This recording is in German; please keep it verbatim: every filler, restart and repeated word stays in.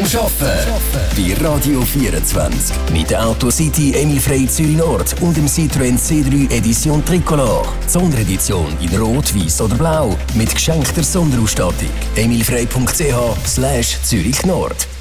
Arbeiten. Bei Radio vierundzwanzig. Mit der Autocity Emil Frey Zürich Nord und dem Citroën C drei Edition Tricolor. Die Sonderedition in Rot, Weiß oder Blau. Mit geschenkter Sonderausstattung. emilfrey punkt c h slash Zürich Nord.